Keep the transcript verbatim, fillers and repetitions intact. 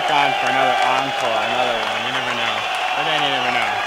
back on for another encore, another one. You never know. But then you never know.